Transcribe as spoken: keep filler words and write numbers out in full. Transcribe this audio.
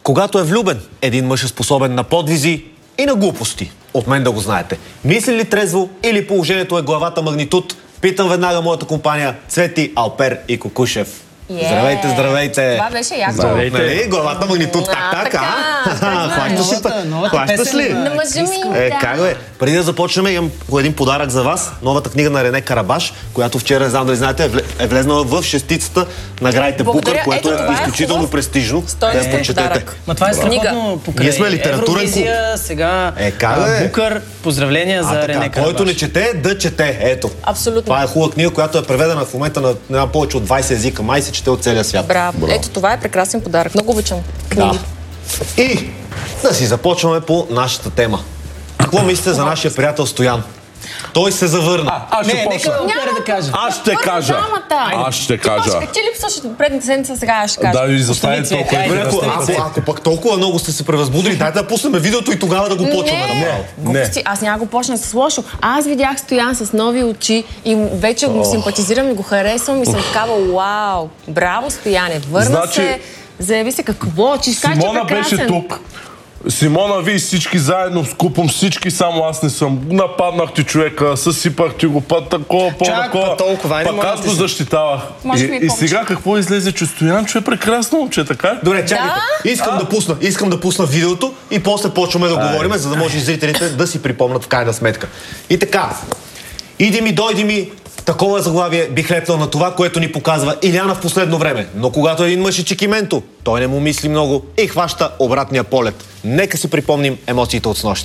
Когато е влюбен, един мъж е способен на подвизи и на глупости. От мен да го знаете. Мисли ли трезво или положението е главата магнитуд? Питам веднага моята компания Цвети, Алпер и Кукушев. Yeah. Здравейте, здравейте! Това беше яко. Здравейте! Нали? Главата магнитуд, как така? Хващаш ли? Хващаш ли? На мъжа ми, Е, да. как бе? Преди да започнем, имам един подарък за вас. Новата книга на Рене Карабаш, която вчера, не знам дали знаете, е влезнала в шестицата наградите Букър, което е изключително престижно. Да я почетете. Ма това е страхотно покрай Ние сме литературен клуб. Евровизия, сега Е, как бе? Букър. Поздравления за А, Рене така, Карабаш. който не чете, да чете. Ето. Абсолютно. Това е хубава книга, която е преведена в момента на, на повече от двайсет езика. Май се чете от целия свят. Браво. Ето, това е прекрасен подарък. Много обичам книги. Да. И да си започваме по нашата тема. Какво мислите за нашия приятел Стоян? Той се завърна. А, аз ще Не, почна. нека Алпер да каже. Аз ще кажа. Аз ще кажа. Ти липсваш предната седмица, сега аз ще кажа. Да, и застави Остави толкова. цвета, Ако, Остави ако, ако пък толкова много сте се превъзбудили, дайте да пуснем видеото и тогава да го почваме. Не, направо. глупости. Аз няма го почна с лошо. Аз видях Стоян с нови очи и вече го симпатизирам и го харесвам и съм такава, вау, браво Стояне, върна Значи, се, заяви се какво, че скача Симона прекрасен. беше тук. Симона, вие всички заедно скупом, всички, само аз не съм. Нападнах ти човека, съсипах ти го, път такова, по-такова. па толкова, айде, Пак моля аз ти го се. защитавах. Може И, би и повече. сега какво излезе, че Стоян, че е прекрасно момче, така? Добре, чакайте. Искам да пусна, искам да пусна видеото и после почваме да говорим, за да може и зрителите да си припомнят в крайна сметка. И така, иди ми, дойди ми, такова заглавие бих лепнал на това, което ни показва Иляна в последно време. Но когато един мъж е чикименто, той не му мисли много и хваща обратния полет. Нека си припомним емоциите от снощи.